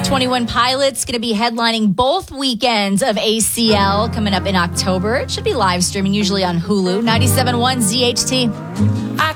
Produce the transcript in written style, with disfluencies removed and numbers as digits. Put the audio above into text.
21 Pilots going to be headlining both weekends of ACL coming up in October. It should be live streaming, usually on Hulu. 97.1 ZHT.